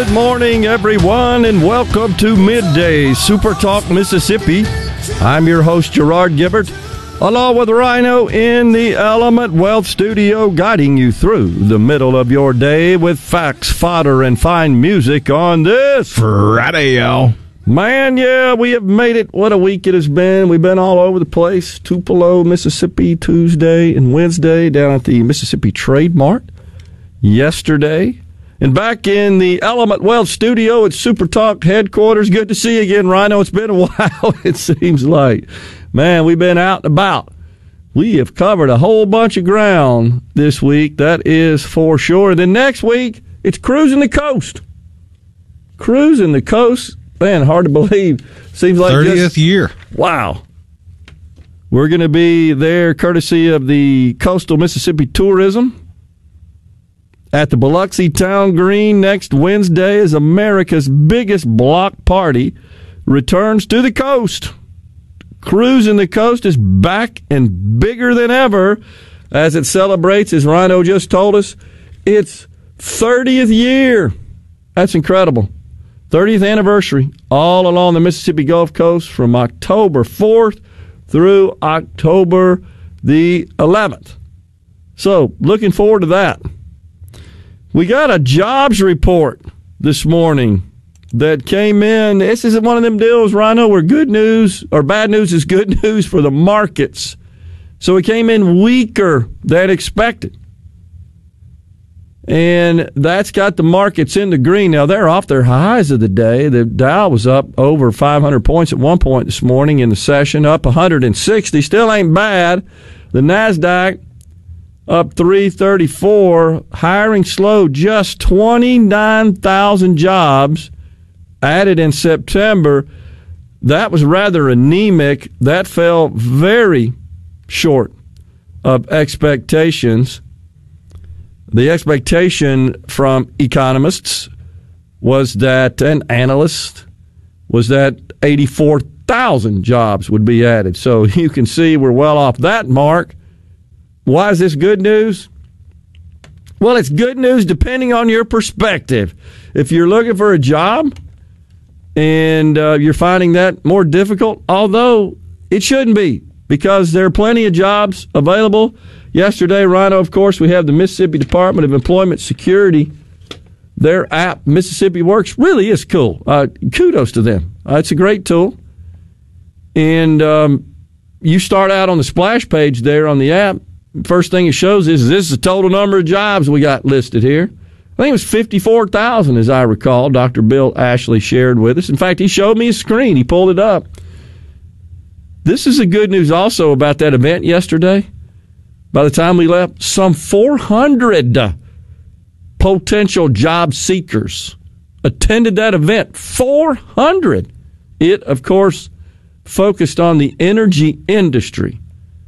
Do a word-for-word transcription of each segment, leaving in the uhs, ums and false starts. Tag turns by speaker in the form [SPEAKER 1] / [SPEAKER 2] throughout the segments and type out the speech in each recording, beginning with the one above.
[SPEAKER 1] Good morning, everyone, and welcome to Midday Super Talk Mississippi. I'm your host, Gerard Gibbert, along with Rhino in the Element Wealth Studio, guiding you through the middle of your day with facts, fodder, and fine music on this
[SPEAKER 2] Friday, y'all.
[SPEAKER 1] Man, yeah, we have made it. What a week it has been. We've been all over the place. Tupelo, Mississippi, Tuesday and Wednesday, down at the Mississippi Trade Mart yesterday. And back in the Element Wealth Studio at Super Talk headquarters. Good to see you again, Rhino. It's been a while, it seems like. Man, we've been out and about. We have covered a whole bunch of ground this week, that is for sure. Then next week, it's Cruising the Coast. Cruising the Coast. Man, hard to believe. Seems like
[SPEAKER 2] thirtieth
[SPEAKER 1] just,
[SPEAKER 2] year.
[SPEAKER 1] Wow. We're going to be there courtesy of the Coastal Mississippi Tourism at the Biloxi Town Green next Wednesday as America's biggest block party returns to the coast. Cruising the Coast is back and bigger than ever as it celebrates, as Rhino just told us, its thirtieth year. That's incredible. thirtieth anniversary all along the Mississippi Gulf Coast from October fourth through October the eleventh. So, looking forward to that. We got a jobs report this morning that came in. This is one of them deals, Rhino, where good news or bad news is good news for the markets. So it came in weaker than expected. And that's got the markets in the green. Now, they're off their highs of the day. The Dow was up over five hundred points at one point this morning in the session, up one hundred sixty. Still ain't bad. The NASDAQ up three thirty-four. Hiring slow. Just twenty-nine thousand jobs added in September. That was rather anemic. That fell very short of expectations. The expectation from economists was that, and analysts, was that eighty-four thousand jobs would be added. So you can see we're well off that mark. Why is this good news? Well, it's good news depending on your perspective. If you're looking for a job and uh, you're finding that more difficult, although it shouldn't be, because there are plenty of jobs available. Yesterday, Rhino, of course, we have the Mississippi Department of Employment Security. Their app, Mississippi Works, really is cool. Uh, kudos to them. Uh, it's a great tool. And um, you start out on the splash page there on the app. First thing it shows is this is the total number of jobs we got listed here. I think it was fifty-four thousand, as I recall, Doctor Bill Ashley shared with us. In fact, he showed me a screen. He pulled it up. This is the good news also about that event yesterday. By the time we left, some four hundred potential job seekers attended that event. four hundred. It, of course, focused on the energy industry.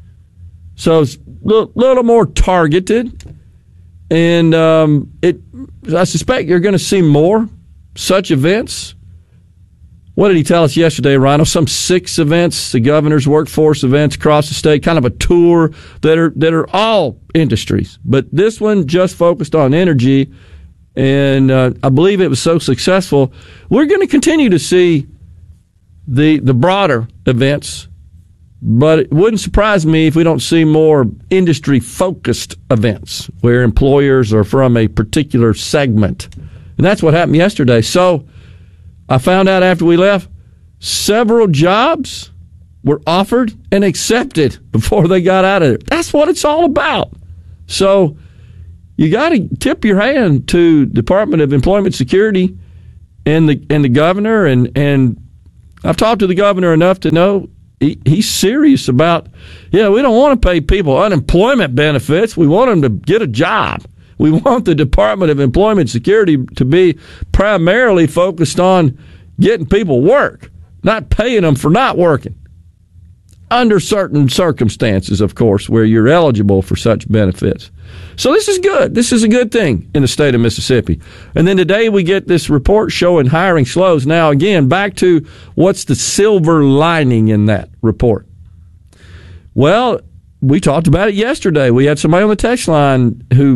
[SPEAKER 1] So it's a little, little more targeted. And um, it, I suspect you're going to see more such events. What did he tell us yesterday, Rhino? Some six events, the governor's workforce events across the state, kind of a tour that are that are all industries. But this one just focused on energy, and uh, I believe it was so successful. We're going to continue to see the the broader events, but it wouldn't surprise me if we don't see more industry-focused events where employers are from a particular segment. And that's what happened yesterday. So I found out after we left, several jobs were offered and accepted before they got out of there. That's what it's all about. So you got to tip your hand to Department of Employment Security and the and the governor. And, and I've talked to the governor enough to know he, he's serious about, yeah, we don't want to pay people unemployment benefits. We want them to get a job. We want the Department of Employment Security to be primarily focused on getting people work, not paying them for not working. Under certain circumstances, of course, where you're eligible for such benefits. So this is good. This is a good thing in the state of Mississippi. And then today we get this report showing hiring slows. Now, again, back to what's the silver lining in that report. Well, we talked about it yesterday. We had somebody on the text line who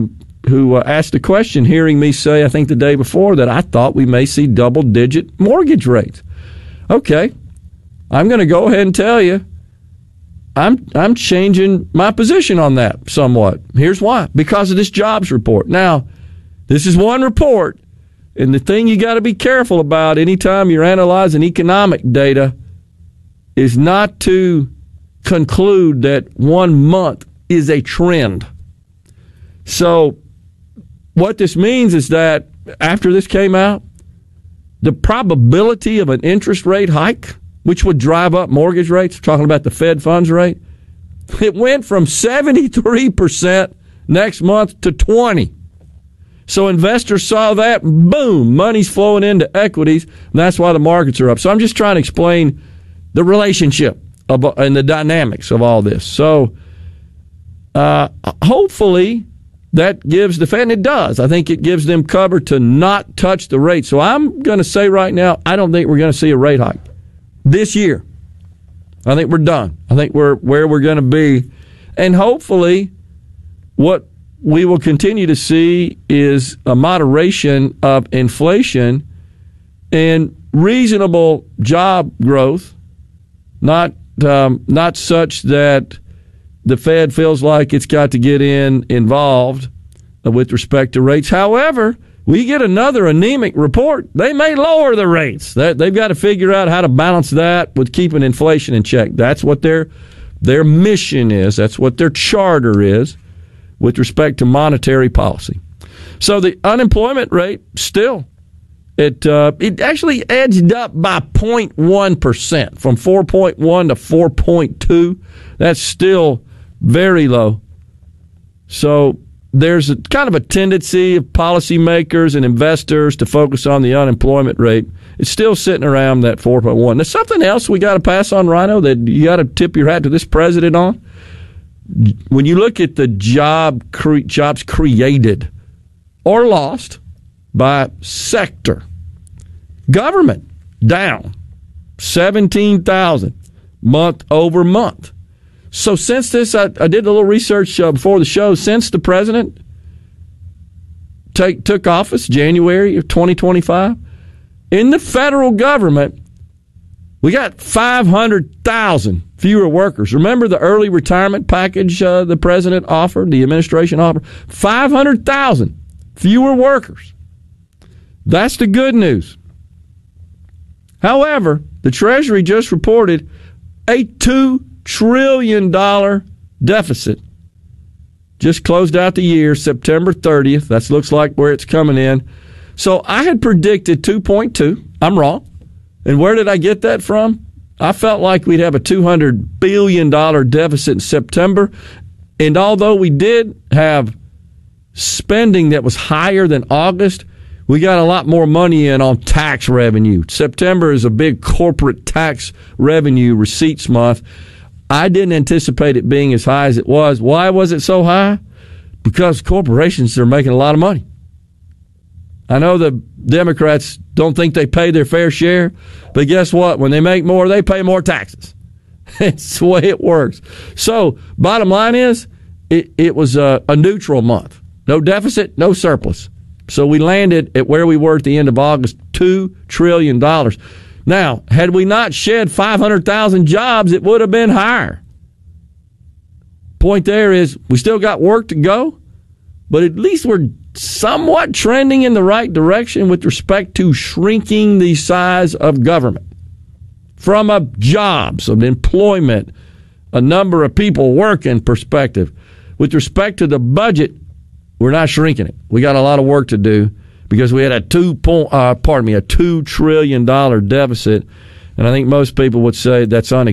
[SPEAKER 1] who uh, asked a question, hearing me say, I think the day before, that I thought we may see double-digit mortgage rates. Okay, I'm going to go ahead and tell you, I'm I'm changing my position on that somewhat. Here's why. Because of this jobs report. Now, this is one report, and the thing you got to be careful about anytime you're analyzing economic data is not to conclude that one month is a trend. So what this means is that after this came out, the probability of an interest rate hike, which would drive up mortgage rates, talking about the Fed funds rate, it went from seventy-three percent next month to twenty. So investors saw that, boom, money's flowing into equities, and that's why the markets are up. So I'm just trying to explain the relationship of, and the dynamics of all this. So uh, hopefully that gives the Fed, and it does. I think it gives them cover to not touch the rate. So I'm going to say right now, I don't think we're going to see a rate hike this year. I think we're done. I think we're where we're going to be. And hopefully what we will continue to see is a moderation of inflation and reasonable job growth, not um, not such that the Fed feels like it's got to get in involved with respect to rates. However, we get another anemic report, they may lower the rates. They've got to figure out how to balance that with keeping inflation in check. That's what their their mission is. That's what their charter is with respect to monetary policy. So the unemployment rate still, it uh, it actually edged up by zero point one percent from four point one to four point two. That's still very low. So there's a kind of a tendency of policymakers and investors to focus on the unemployment rate. It's still sitting around that four point one. There's something else we got to pass on, Rhino, that you got to tip your hat to this president on. When you look at the job cre- jobs created or lost by sector, government down seventeen thousand month over month. So since this, I, I did a little research uh, before the show. Since the president take, took office, January of twenty twenty-five, in the federal government, we got five hundred thousand fewer workers. Remember the early retirement package uh, the president offered, the administration offered? five hundred thousand fewer workers. That's the good news. However, the Treasury just reported a two trillion dollars deficit. Just closed out the year, September thirtieth. That looks like where it's coming in. So I had predicted two point two. I'm wrong. And where did I get that from? I felt like we'd have a two hundred billion dollars deficit in September. And although we did have spending that was higher than August, we got a lot more money in on tax revenue. September is a big corporate tax revenue receipts month. I didn't anticipate it being as high as it was. Why was it so high? Because corporations are making a lot of money. I know the Democrats don't think they pay their fair share, but guess what? When they make more, they pay more taxes. It's the way it works. So, bottom line is, it, it was a, a neutral month. No deficit, no surplus. So we landed at where we were at the end of August, two trillion dollars. Now, had we not shed five hundred thousand jobs, it would have been higher. Point there is, we still got work to go, but at least we're somewhat trending in the right direction with respect to shrinking the size of government. From a jobs, of employment, a number of people working perspective. With respect to the budget, we're not shrinking it. We got a lot of work to do because we had a two point, uh, pardon me, a two trillion dollars deficit, and I think most people would say that's unacceptable.